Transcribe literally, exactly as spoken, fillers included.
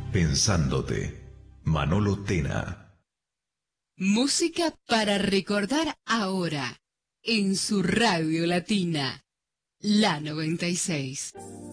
Pensándote, Manolo Tena. Música para recordar ahora, en su radio latina, la noventa y seis.